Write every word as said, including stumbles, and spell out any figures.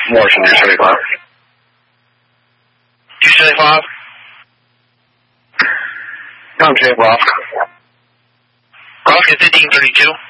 Morrison, two seventy-five. two seventy-five? I'm Jay Roth. Roth, fifteen thirty-two.